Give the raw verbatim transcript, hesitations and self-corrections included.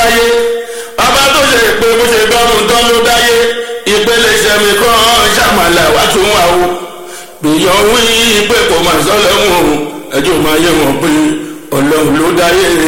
wáyé ọba tó ṣe pé bó ṣe dọ́rùn tán ló dáyé ìpele ìṣẹ̀mí kan ṣàmàlà wá tún wà o gbìyàn wí pé kò máa sọ lẹ́wọ̀n ẹjọ́ máa yẹ wọn pé ọlọ́run ló dáyé.